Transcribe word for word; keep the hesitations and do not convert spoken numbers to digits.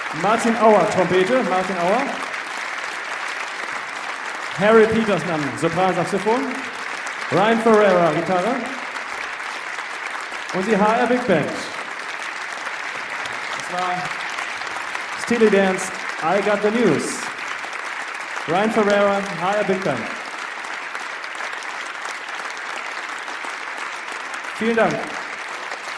Martin Auer, Trompete, Martin Auer. Harry Peterson, Sopransaxophon. Ryan Ferreira, Gitarre. Und die H R Big Band. Das war Steely Dan's I Got the News. Ryan Ferreira, H R Big Band. Vielen Dank.